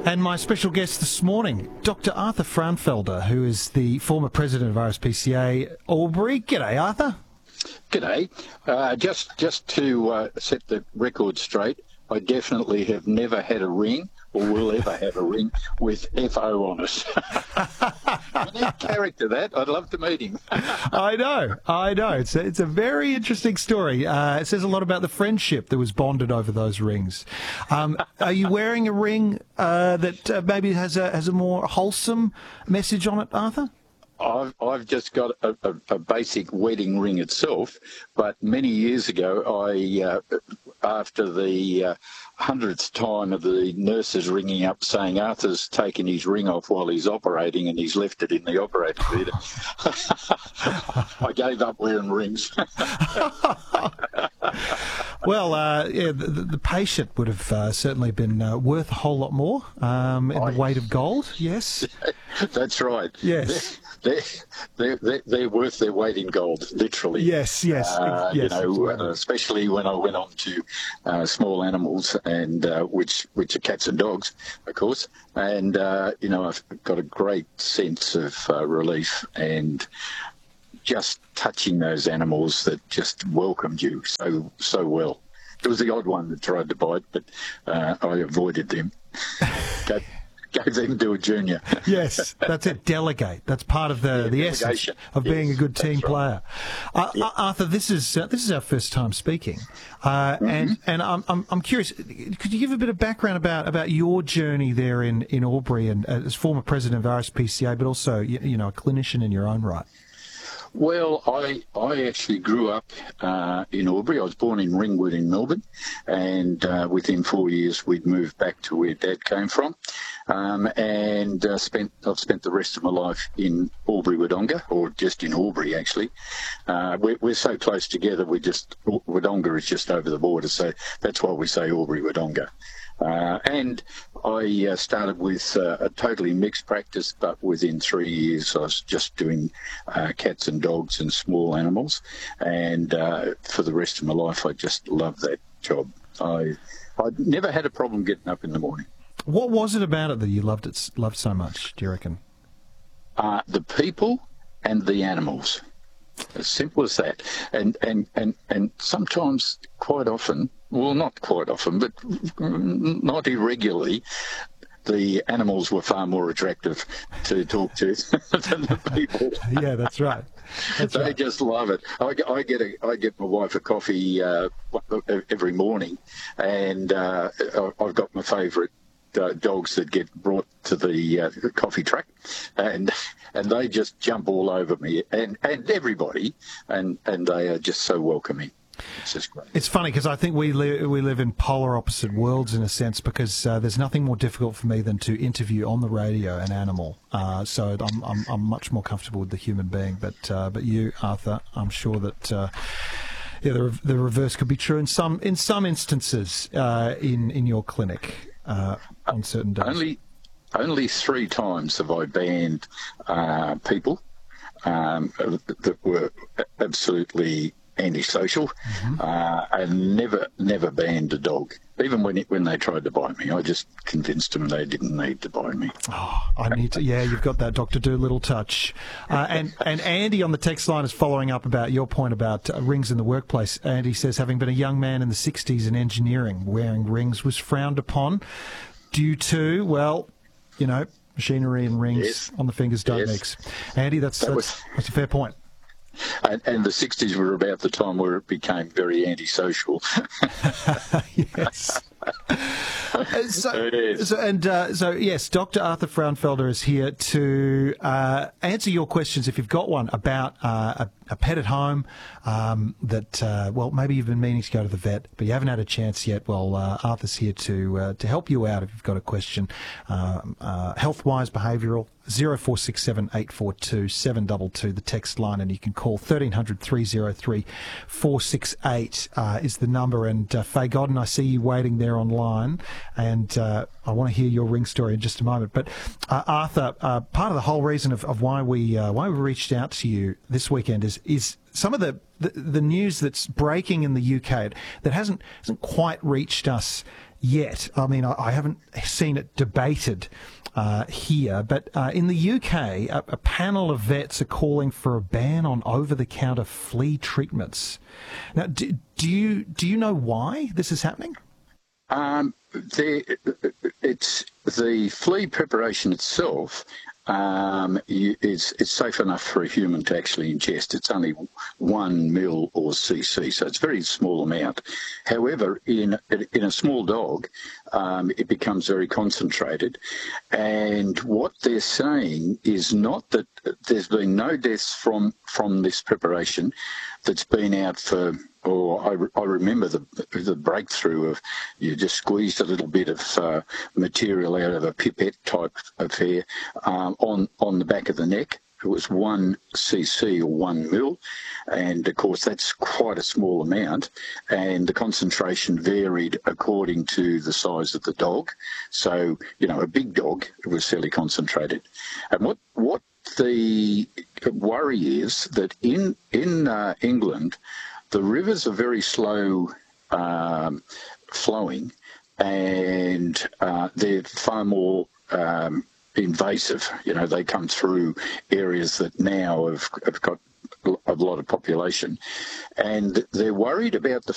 And my special guest this morning, Dr. Arthur Frauenfelder, who is the former president of RSPCA Albury. G'day, Arthur. G'day. Just to set the record straight, I definitely have never had a ring or will ever have a ring with FO on it. Unique character, that. I'd love to meet him. I know. It's a very interesting story. It says a lot about the friendship that was bonded over those rings. Are you wearing a ring that maybe has a more wholesome message on it, Arthur? I've just got a basic wedding ring itself, but many years ago, after the 100th time of the nurses ringing up saying Arthur's taken his ring off while he's operating and he's left it in the operating theatre, I gave up wearing rings. Well, the patient would have certainly been worth a whole lot more in the weight of gold, yes? That's right. Yes. They're worth their weight in gold, literally. Yes. Especially when I went on to small animals, and which are cats and dogs, of course. And I've got a great sense of relief and just touching those animals that just welcomed you so well. It was the odd one that tried to bite, but I avoided them. Gave them to a junior. Yes, that's it. Delegate. That's part of the essence of being a good team player. Arthur, this is our first time speaking, and I'm curious. Could you give a bit of background about your journey there in Albury, and as former president of RSPCA, but also a clinician in your own right? Well, I actually grew up in Albury. I was born in Ringwood in Melbourne, and within 4 years we'd moved back to where Dad came from, and I've spent the rest of my life in Albury-Wodonga, or just in Albury actually. We're so close together. Wodonga is just over the border, so that's why we say Albury-Wodonga. And I started with a totally mixed practice, but within 3 years I was just doing cats and dogs and small animals, and for the rest of my life I just loved that job. I never had a problem getting up in the morning. What was it about it that you loved so much, do you reckon? The people and the animals. As simple as that. And sometimes, quite often, well, not quite often, but not irregularly, the animals were far more attractive to talk to than the people. Yeah, that's right. They just love it. I get my wife a coffee every morning, and I've got my favourite dogs that get brought to the coffee truck, and they just jump all over me and everybody, and they are just so welcoming. It's just great. It's funny because I think we live in polar opposite worlds in a sense, because there's nothing more difficult for me than to interview on the radio an animal. So I'm much more comfortable with the human being. But you, Arthur, I'm sure that the reverse could be true in some instances in your clinic on certain days. Only 3 times have I banned people that were absolutely antisocial, and never banned a dog. Even when they tried to bite me, I just convinced them they didn't need to bite me. Oh, I need to. Yeah, you've got that Dr. Dolittle touch. And Andy on the text line is following up about your point about rings in the workplace. Andy says, having been a young man in the 60s in engineering, wearing rings was frowned upon due to, machinery and rings on the fingers don't mix. Andy, that's a fair point. And the 60s were about the time where it became very antisocial. Yes. So yes, Dr. Arthur Frauenfelder is here to answer your questions, if you've got one, about a pet at home that, maybe you've been meaning to go to the vet, but you haven't had a chance yet. Well, Arthur's here to help you out if you've got a question, health-wise, behavioural. 0467 842 722, the text line, and you can call 1300 303 468 is the number. And Faye Godden, I see you waiting there online, and I want to hear your ring story in just a moment. But Arthur, part of the whole reason of why we reached out to you this weekend is some of the news that's breaking in the UK that hasn't quite reached us yet. I mean, I haven't seen it debated here, but in the UK, a panel of vets are calling for a ban on over-the-counter flea treatments. Now, do you know why this is happening? It's the flea preparation itself. It's safe enough for a human to actually ingest. It's only 1 mil or cc, so it's a very small amount. However, in a small dog, it becomes very concentrated. And what they're saying is not that there's been no deaths from this preparation that's been out for. Or I remember the breakthrough of you just squeezed a little bit of material out of a pipette type affair on the back of the neck. It was 1 cc or 1 mil, and of course that's quite a small amount, and the concentration varied according to the size of the dog. So, a big dog, it was fairly concentrated. And what the worry is that in England, the rivers are very slow flowing, and they're far more invasive. They come through areas that now have got a lot of population, and they're worried about the